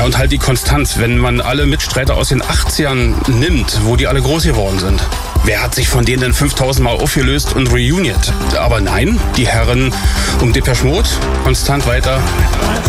und halt die Konstanz, wenn man alle Mitstreiter aus den 80ern nimmt, wo die alle groß geworden sind. Wer hat sich von denen denn 5000 Mal aufgelöst und reuniert? Aber nein, die Herren um Depeche Mode konstant weiter.